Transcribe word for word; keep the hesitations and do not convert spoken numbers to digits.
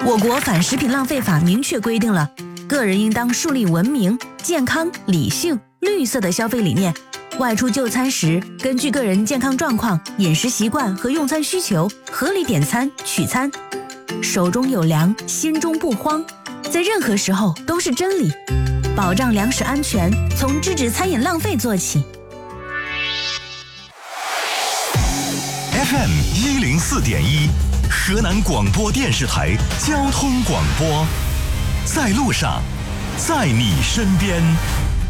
我国反食品浪费法明确规定了，个人应当树立文明、健康、理性、绿色的消费理念。外出就餐时，根据个人健康状况、饮食习惯和用餐需求，合理点餐取餐。手中有粮，心中不慌，在任何时候都是真理。保障粮食安全，从制止餐饮浪费做起。 F M 一零四点一，河南广播电视台交通广播，在路上，在你身边。